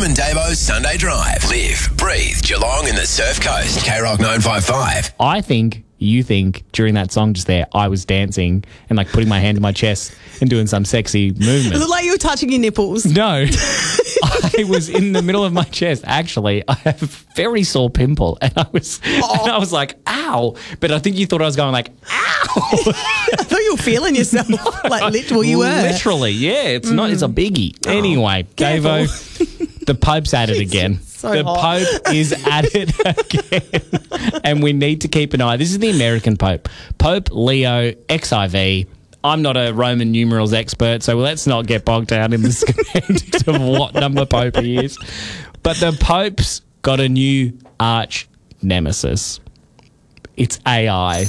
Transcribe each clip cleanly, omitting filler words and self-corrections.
and Davo's Sunday Drive. Live, breathe, Geelong and the Surf Coast. K-Rock 955. I think you think during that song just there, I was dancing and like putting my hand to my chest and doing some sexy movement. It looked like you were touching your nipples. No, I was in the middle of my chest. Actually, I have a very sore pimple, and I was like, "Ow!" But I think you thought I was going like, "Ow!" I thought you were feeling yourself. You were. Literally, yeah. It's not. It's a biggie. Anyway, careful. Davo, the Pope's at it again. So hot. Pope is at it again, and we need to keep an eye. This is the American Pope, Pope Leo XIV. I'm not a Roman numerals expert, so let's not get bogged down in the semantics of what number Pope he is. But the Pope's got a new arch nemesis. It's AI.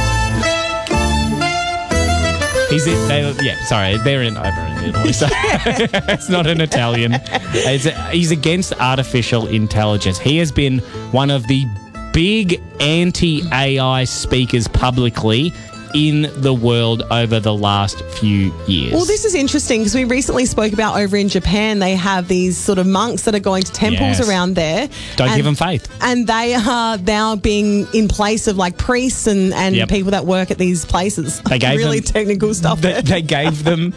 They're over in Italy, so it's not an Italian. He's against artificial intelligence. He has been one of the big anti-AI speakers publicly in the world over the last few years. Well, this is interesting because we recently spoke about over in Japan, they have these sort of monks that are going to temples around there. Don't give them faith. And they are now being in place of like priests and people that work at these places. They gave really them, technical stuff. They gave them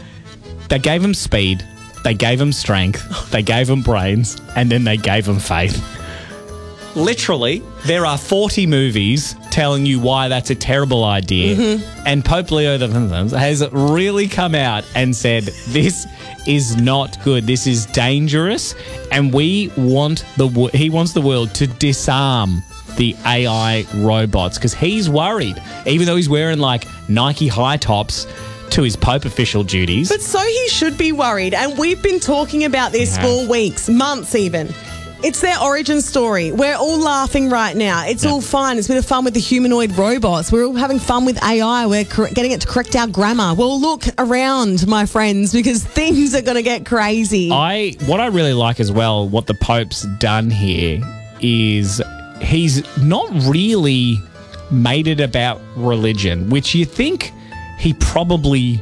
speed, they gave them strength, they gave them brains, and then they gave them faith. Literally, there are 40 movies telling you why that's a terrible idea. And Pope Leo has really come out and said, this is not good. This is dangerous. And he wants the world to disarm the AI robots because he's worried, even though he's wearing like Nike high tops to his Pope official duties. But so he should be worried. And we've been talking about this for weeks, months even. It's their origin story. We're all laughing right now. It's all fine. It's a bit of fun with the humanoid robots. We're all having fun with AI. We're getting it to correct our grammar. Well, look around, my friends, because things are going to get crazy. What I really like as well, what the Pope's done here is he's not really made it about religion, which you think he probably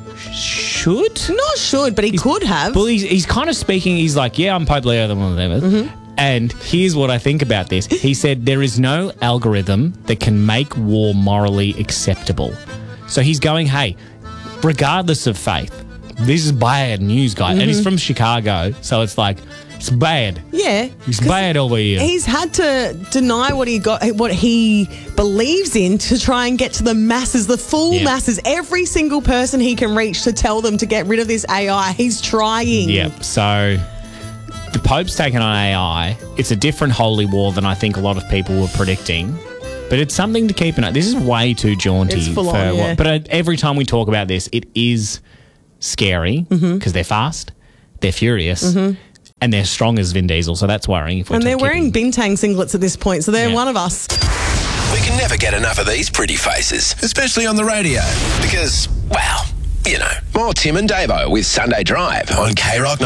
should? Not should, but he could have. Well, he's kind of speaking, he's like, yeah, I'm Pope Leo the and here's what I think about this. He said there is no algorithm that can make war morally acceptable. So he's going, hey, regardless of faith, this is bad news, guy. And he's from Chicago, so it's like, it's bad. Yeah. It's bad over here. He's had to deny what he believes in to try and get to the masses, the full masses, every single person he can reach to tell them to get rid of this AI. He's trying. Yep. So the Pope's taken on AI. It's a different holy war than I think a lot of people were predicting. But it's something to keep an eye. This is way too jaunty. It's full on, yeah. But every time we talk about this, it is scary because they're fast, they're furious, and they're strong as Vin Diesel, so that's worrying. And they're wearing Bintang singlets at this point, so they're one of us. We can never get enough of these pretty faces, especially on the radio. Because, well, you know, more Tim and Davo with Sunday Drive on K-Rock